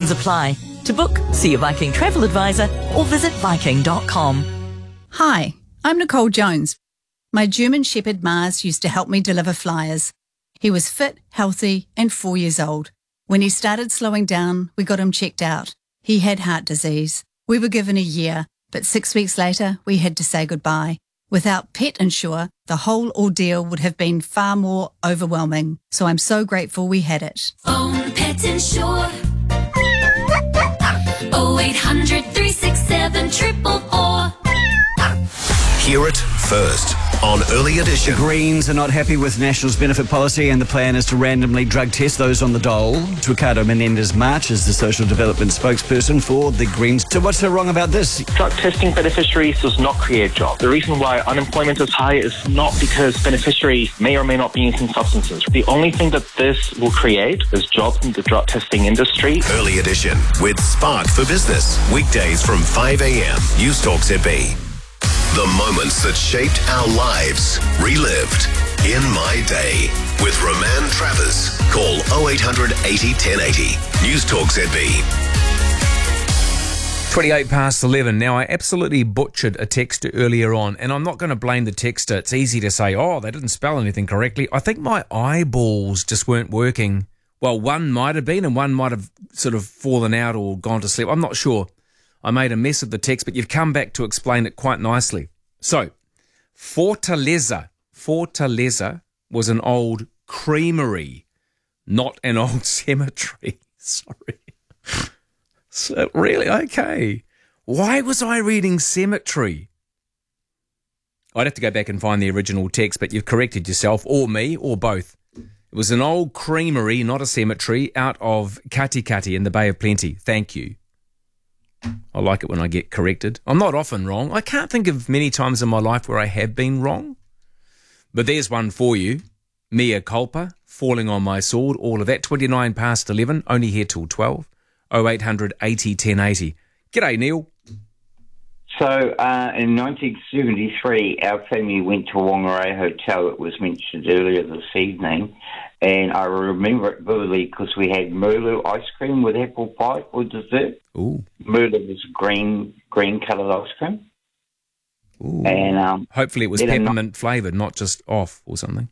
Restrictions apply. To book, see a Viking travel advisor or visit Viking.com. Hi, I'm Nicole Jones. My German Shepherd Mars used to help me deliver flyers. He was fit, healthy and 4 years old. When he started slowing down, we got him checked out. He had heart disease. We were given a year, but 6 weeks later, we had to say goodbye. Without Pet Insure, the whole ordeal would have been far more overwhelming. So I'm so grateful we had it. Phone Pet Insure. 0800 367 444. Hear it first on Early Edition. The Greens are not happy with National's benefit policy, and the plan is to randomly drug test those on the dole. Ricardo Menendez-March is the social development spokesperson for the Greens. So what's so wrong about this? Drug testing beneficiaries does not create jobs. The reason why unemployment is high is not because beneficiaries may or may not be using substances. The only thing that this will create is jobs in the drug testing industry. Early Edition with Spark for Business. Weekdays from 5 a.m. News Talk ZB. The moments that shaped our lives, relived in my day. With Roman Travers. Call 0800 80 1080. News Talk ZB. 28 past 11. Now, I absolutely butchered a texter earlier on, and I'm not going to blame the texter. It's easy to say, oh, they didn't spell anything correctly. I think my eyeballs just weren't working. Well, one might have been, and one might have sort of fallen out or gone to sleep. I'm not sure. I made a mess of the text, but you've come back to explain it quite nicely. So, Fortaleza was an old creamery, not an old cemetery. Sorry. So, really? Okay. Why was I reading cemetery? I'd have to go back and find the original text, but you've corrected yourself, or me, or both. It was an old creamery, not a cemetery, out of Katikati in the Bay of Plenty. Thank you. I like it when I get corrected. I'm not often wrong. I can't think of many times in my life where I have been wrong. But there's one for you. Mea culpa, falling on my sword, all of that. 29 past 11, only here till 12. 0800 80 1080. G'day, Neil. So, in 1973, our family went to Whangarei Hotel. It was mentioned earlier this evening. And I remember it vividly because we had Merlot ice cream with apple pie for dessert. Ooh. Merlot was green-coloured ice cream. Ooh. And hopefully it was peppermint flavoured, not just off or something.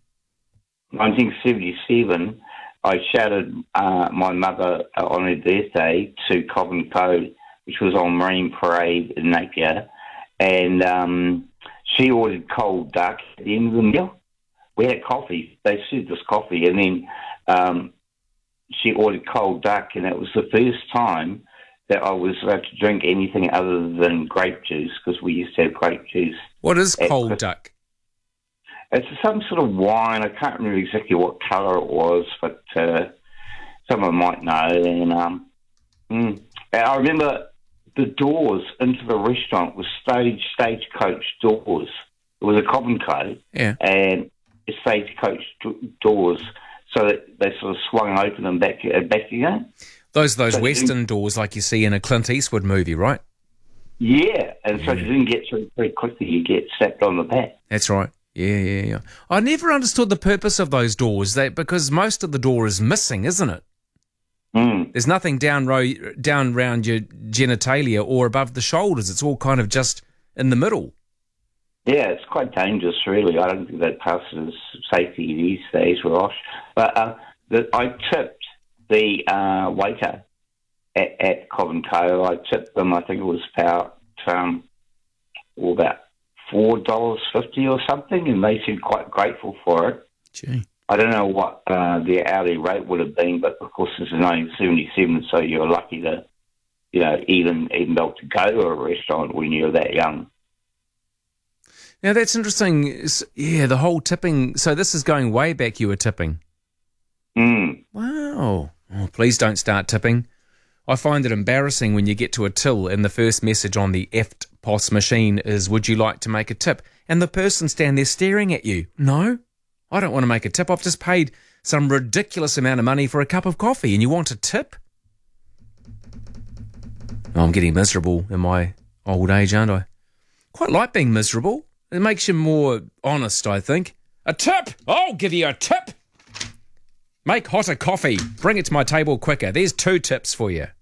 1977, I shouted my mother on her birthday to Cobb & Co., which was on Marine Parade in Napier, and she ordered cold duck at the end of the meal. We had coffee. They served us coffee, and then she ordered cold duck, and it was the first time that I was allowed to drink anything other than grape juice, because we used to have grape juice. What is cold duck? It's some sort of wine. I can't remember exactly what colour it was, but someone might know. And I remember the doors into the restaurant was stagecoach doors. It was a Cobb & Co. Yeah. And stagecoach doors, so that they sort of swung open and back again. Those western doors like you see in a Clint Eastwood movie, right? Yeah, and so if you didn't get through very quickly, you get slapped on the back. That's right. Yeah. I never understood the purpose of those doors, because most of the door is missing, isn't it? There's nothing down round your genitalia or above the shoulders. It's all kind of just in the middle. Yeah, it's quite dangerous, really. I don't think that passes safety these days, Ross. But I tipped the waiter at Cobb & Co. I tipped them, I think it was about $4.50 or something, and they seemed quite grateful for it. Gee. I don't know what the hourly rate would have been, but of course this is 1977, so you're lucky to, even be able to go to a restaurant when you're that young. Now, that's interesting. Yeah, the whole tipping. So this is going way back, you were tipping. Wow. Oh, please don't start tipping. I find it embarrassing when you get to a till and the first message on the EFTPOS machine is, would you like to make a tip? And the person stand there staring at you. No, I don't want to make a tip. I've just paid some ridiculous amount of money for a cup of coffee and you want a tip? Oh, I'm getting miserable in my old age, aren't I? Quite like being miserable. It makes you more honest, I think. A tip! I'll give you a tip! Make hotter coffee. Bring it to my table quicker. There's 2 tips for you.